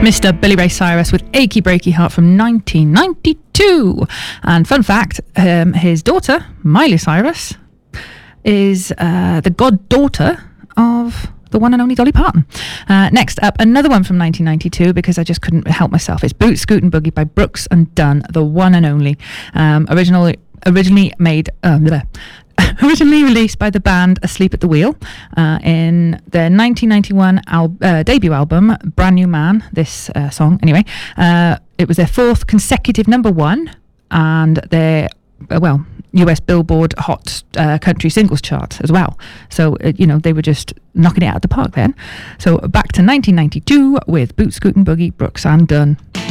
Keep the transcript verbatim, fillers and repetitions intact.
Mister Billy Ray Cyrus with Achy Breaky Heart from nineteen ninety-two. And fun fact, um, his daughter, Miley Cyrus, is uh, the goddaughter of the one and only Dolly Parton. Uh, next up, another one from nineteen ninety-two, because I just couldn't help myself. It's Boot Scoot and Boogie by Brooks and Dunn, the one and only. Um, originally, originally made... Um, bleh. Originally released by the band Asleep at the Wheel uh, in their nineteen ninety-one al- uh, debut album, Brand New Man, this uh, song, anyway. Uh, it was their fourth consecutive number one, and their, uh, well, U S Billboard Hot uh, Country Singles chart as well. So, uh, you know, they were just knocking it out of the park then. So, back to nineteen ninety-two with Boot Scoot and Boogie, Brooks and Dunn.